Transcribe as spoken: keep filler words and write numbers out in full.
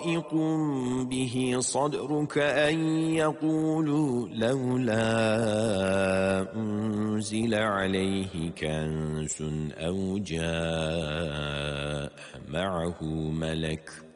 ضيق به صدرك أن يقولوا لولا أنزل عليه كنز أو جاء معه ملك